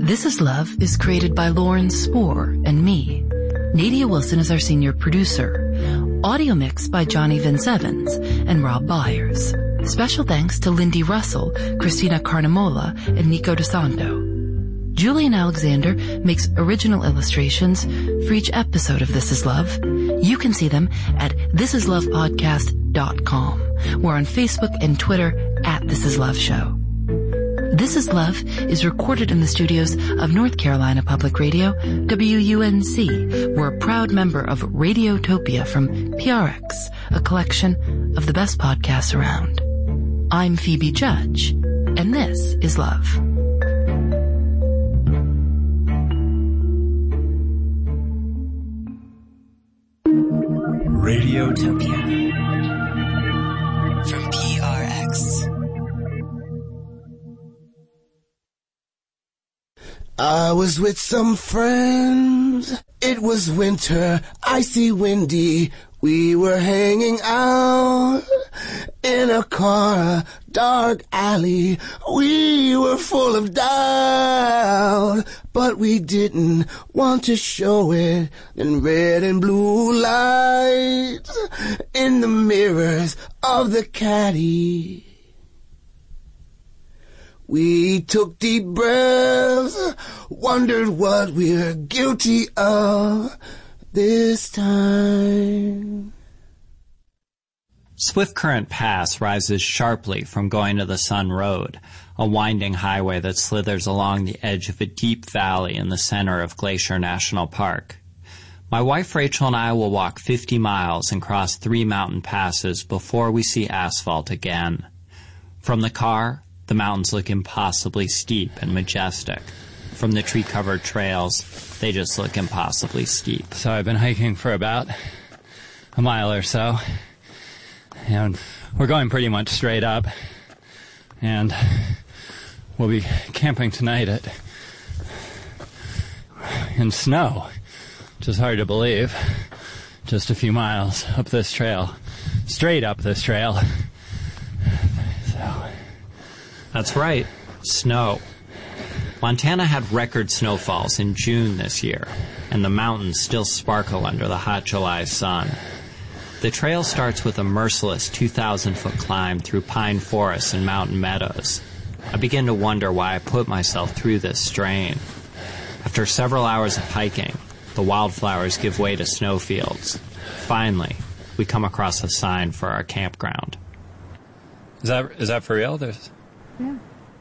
This Is Love is created by Lauren Spohr and me. Nadia Wilson is our senior producer. Audio mix by Johnny Vince Evans and Rob Byers. Special thanks to Lindy Russell, Christina Carnamola, and Nico DeSanto. Julian Alexander makes original illustrations for each episode of This Is Love. You can see them at thisislovepodcast.com. We're on Facebook and Twitter at This Is Love Show. This Is Love is recorded in the studios of North Carolina Public Radio, WUNC. We're a proud member of Radiotopia from PRX, a collection of the best podcasts around. I'm Phoebe Judge, and this is Love. Radiotopia from PRX. I was with some friends. It was winter, icy, windy. We were hanging out in a car, dark alley. We were full of doubt, but we didn't want to show it. In red and blue lights in the mirrors of the caddy. We took deep breaths, wondered what we're guilty of this time. Swift Current Pass rises sharply from Going to the Sun Road, a winding highway that slithers along the edge of a deep valley in the center of Glacier National Park. My wife Rachel and I will walk 50 miles and cross 3 mountain passes before we see asphalt again. From the car, the mountains look impossibly steep and majestic. From the tree-covered trails, they just look impossibly steep. So I've been hiking for about a mile or so, and we're going pretty much straight up, and we'll be camping tonight in snow, which is hard to believe. Just a few miles up this trail, straight up this trail. So... That's right, snow. Montana had record snowfalls in June this year, and the mountains still sparkle under the hot July sun. The trail starts with a merciless 2,000-foot climb through pine forests and mountain meadows. I begin to wonder why I put myself through this strain. After several hours of hiking, the wildflowers give way to snowfields. Finally, we come across a sign for our campground. Is that for real? Yeah.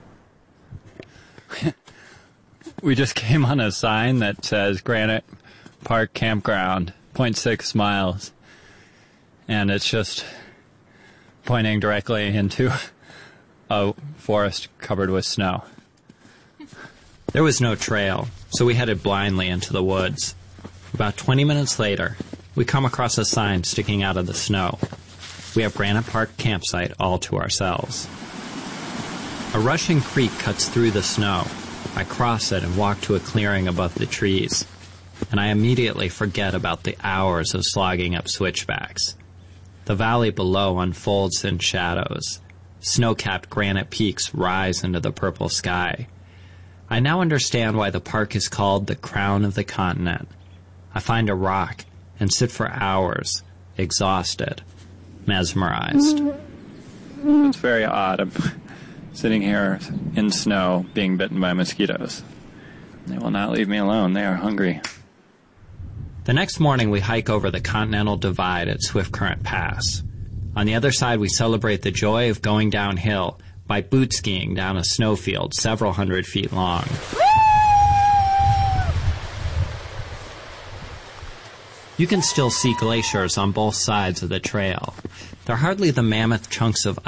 We just came on a sign that says Granite Park Campground, 0.6 miles. And it's just pointing directly into a forest covered with snow. There was no trail, so we headed blindly into the woods. About 20 minutes later, we come across a sign sticking out of the snow. We have Granite Park Campsite all to ourselves. A rushing creek cuts through the snow. I cross it and walk to a clearing above the trees, and I immediately forget about the hours of slogging up switchbacks. The valley below unfolds in shadows. Snow-capped granite peaks rise into the purple sky. I now understand why the park is called the Crown of the Continent. I find a rock and sit for hours, exhausted, mesmerized. It's very odd. I'm sitting here in snow, being bitten by mosquitoes. They will not leave me alone. They are hungry. The next morning, we hike over the Continental Divide at Swift Current Pass. On the other side, we celebrate the joy of going downhill by boot skiing down a snowfield several hundred feet long. You can still see glaciers on both sides of the trail. They're hardly the mammoth chunks of